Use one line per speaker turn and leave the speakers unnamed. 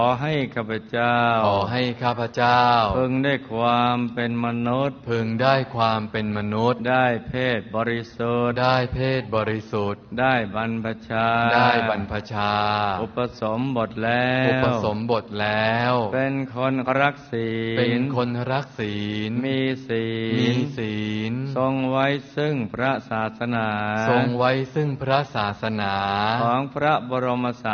ขอให้ข้าพเจ้าพึงได้ความเป็นมนุษย์ได้เพศบริสุทธิ์ได้บรรพชาอุปสมบทแล้วเป็นคนรักศีลมีศีลทรงไว้ซึ่งพระศาสนาของพระบรมศา